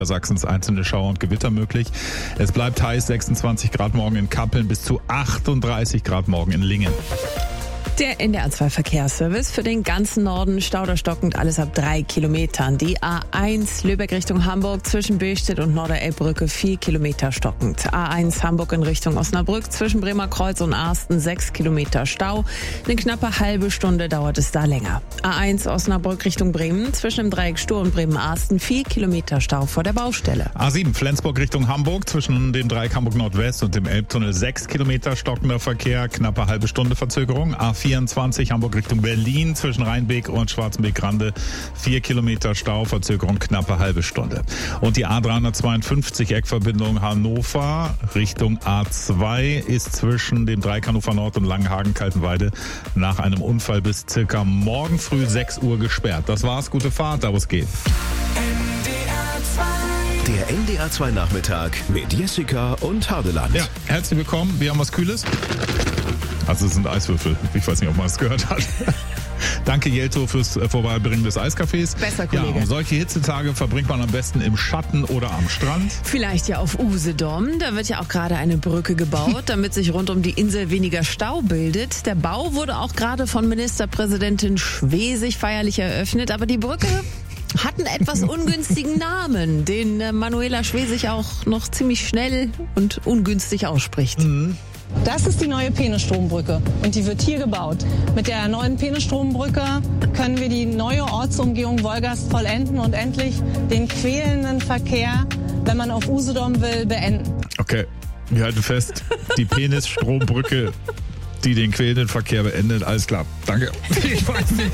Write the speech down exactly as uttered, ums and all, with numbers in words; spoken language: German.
Sachsens einzelne Schauer und Gewitter möglich. Es bleibt heiß, sechsundzwanzig Grad morgen in Kappeln, bis zu achtunddreißig Grad morgen in Lingen. Der N D R zwei Verkehrsservice für den ganzen Norden, stauderstockend, alles ab drei Kilometern. Die A eins Lübeck Richtung Hamburg zwischen Billstedt und Norderelbbrücke vier Kilometer stockend. A eins Hamburg in Richtung Osnabrück zwischen Bremerkreuz und Arsten sechs Kilometer Stau. Eine knappe halbe Stunde dauert es da länger. A eins Osnabrück Richtung Bremen zwischen dem Dreieck Stur und Bremen-Arsten vier Kilometer Stau vor der Baustelle. A sieben Flensburg Richtung Hamburg zwischen dem Dreieck Hamburg Nordwest und dem Elbtunnel sechs Kilometer stockender Verkehr, knappe halbe Stunde Verzögerung. A vierundzwanzig Hamburg Richtung Berlin zwischen Rheinbeek und Schwarzenbeek-Grande vier Kilometer Stau, Verzögerung knappe halbe Stunde. Und die A dreihundertzweiundfünfzig Eckverbindung Hannover Richtung A zwei ist zwischen dem Dreieck Hannover Nord und Langenhagen-Kaltenweide nach einem Unfall bis circa morgen früh sechs Uhr gesperrt. Das war's, gute Fahrt, aber es geht. Der N D R zwei Nachmittag mit Jessica und Hardeland. Ja, herzlich willkommen. Wir haben was Kühles. Also es sind Eiswürfel. Ich weiß nicht, ob man es gehört hat. Danke, Jelto, fürs Vorbeibringen des Eiskaffees. Besser, Kollege. Ja, und solche Hitzetage verbringt man am besten im Schatten oder am Strand. Vielleicht ja auf Usedom. Da wird ja auch gerade eine Brücke gebaut, damit sich rund um die Insel weniger Stau bildet. Der Bau wurde auch gerade von Ministerpräsidentin Schwesig feierlich eröffnet. Aber die Brücke hat einen etwas ungünstigen Namen, den Manuela Schwesig auch noch ziemlich schnell und ungünstig ausspricht. Mhm. Das ist die neue Peenestrombrücke und die wird hier gebaut. Mit der neuen Peenestrombrücke können wir die neue Ortsumgehung Wolgast vollenden und endlich den quälenden Verkehr, wenn man auf Usedom will, beenden. Okay, wir halten fest, die Penisstrombrücke, die den quälenden Verkehr beendet. Alles klar, danke. Ich weiß nicht.